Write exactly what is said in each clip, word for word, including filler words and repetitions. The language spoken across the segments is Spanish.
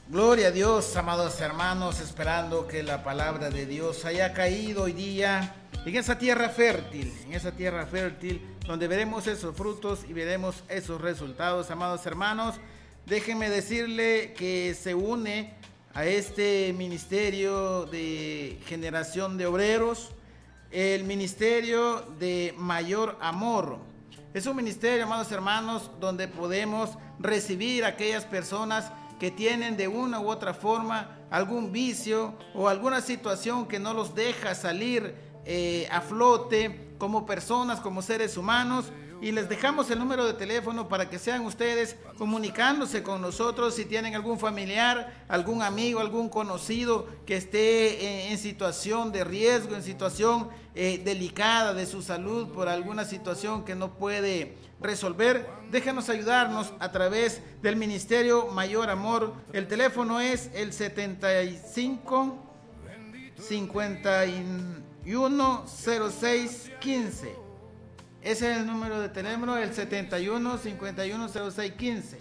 Gloria a Dios, amados hermanos, esperando que la palabra de Dios haya caído hoy día en esa tierra fértil, en esa tierra fértil donde veremos esos frutos y veremos esos resultados. Amados hermanos, déjenme decirle que se une a este ministerio de generación de obreros, el ministerio de Mayor Amor. Es un ministerio, amados hermanos, donde podemos recibir a aquellas personas que tienen de una u otra forma algún vicio o alguna situación que no los deja salir eh, a flote como personas, como seres humanos. Y les dejamos el número de teléfono para que sean ustedes comunicándose con nosotros si tienen algún familiar, algún amigo, algún conocido que esté en, en situación de riesgo, en situación eh, delicada de su salud por alguna situación que no puede resolver. Déjenos ayudarnos a través del Ministerio Mayor Amor. El teléfono es el setenta y cinco, cincuenta y uno, cero seis, quince. Ese es el número de teléfono, el setenta y uno, cincuenta y uno, cero seis, quince.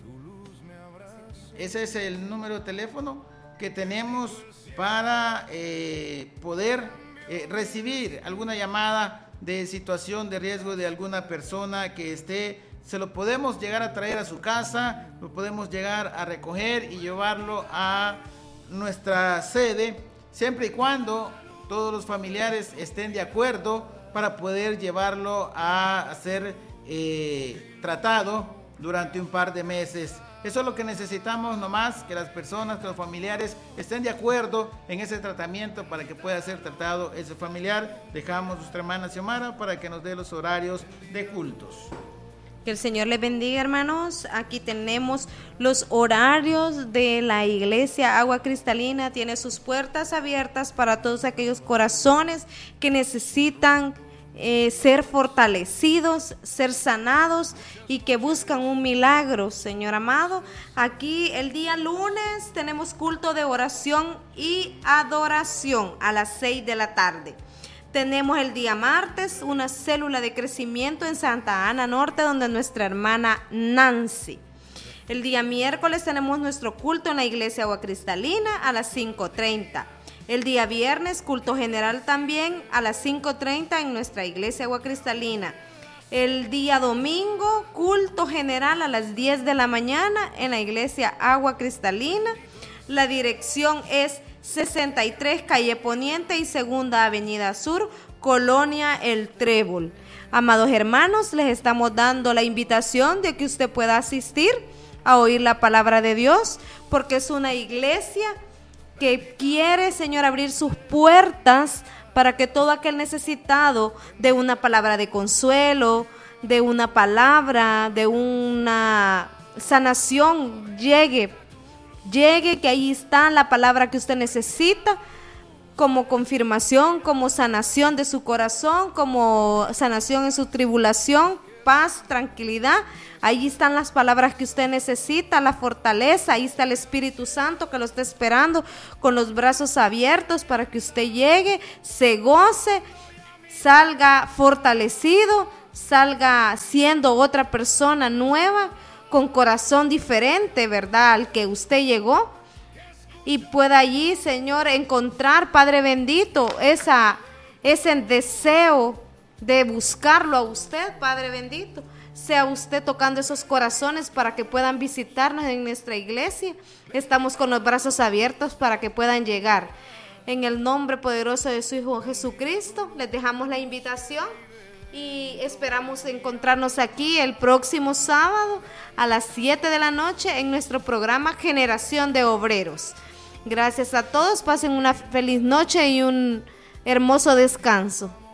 Ese es el número de teléfono que tenemos para eh, poder eh, recibir alguna llamada de situación de riesgo de alguna persona que esté. Se lo podemos llegar a traer a su casa, lo podemos llegar a recoger y llevarlo a nuestra sede, siempre y cuando todos los familiares estén de acuerdo para poder llevarlo a ser eh, tratado durante un par de meses. Eso es lo que necesitamos nomás, que las personas, que los familiares estén de acuerdo en ese tratamiento para que pueda ser tratado ese familiar. Dejamos a nuestra hermana Xiomara para que nos dé los horarios de cultos. Que el Señor les bendiga, hermanos. Aquí tenemos los horarios de la iglesia Agua Cristalina. Tiene sus puertas abiertas para todos aquellos corazones que necesitan eh, ser fortalecidos, ser sanados y que buscan un milagro, Señor amado. Aquí el día lunes tenemos culto de oración y adoración a las seis de la tarde. Tenemos el día martes una célula de crecimiento en Santa Ana Norte, donde nuestra hermana Nancy. El día miércoles tenemos nuestro culto en la iglesia Agua Cristalina a las cinco treinta. El día viernes, culto general también a las cinco treinta en nuestra iglesia Agua Cristalina. El día domingo, culto general a las diez de la mañana en la iglesia Agua Cristalina. La dirección es sesenta y tres Calle Poniente y Segunda Avenida Sur, Colonia El Trébol. Amados hermanos, les estamos dando la invitación de que usted pueda asistir a oír la palabra de Dios, porque es una iglesia que quiere, Señor, abrir sus puertas para que todo aquel necesitado de una palabra de consuelo, de una palabra, de una sanación, llegue Llegue, que ahí está la palabra que usted necesita como confirmación, como sanación de su corazón, como sanación en su tribulación, paz, tranquilidad. Ahí están las palabras que usted necesita, la fortaleza. Ahí está el Espíritu Santo que lo está esperando con los brazos abiertos para que usted llegue, se goce, salga fortalecido, salga siendo otra persona nueva, con corazón diferente, ¿verdad?, al que usted llegó, y pueda allí, Señor, encontrar, Padre bendito, esa, ese deseo de buscarlo a usted, Padre bendito. Sea usted tocando esos corazones para que puedan visitarnos en nuestra iglesia. Estamos con los brazos abiertos para que puedan llegar. En el nombre poderoso de su Hijo Jesucristo, les dejamos la invitación. Y esperamos encontrarnos aquí el próximo sábado a las siete de la noche en nuestro programa Generación de Obreros. Gracias a todos, pasen una feliz noche y un hermoso descanso.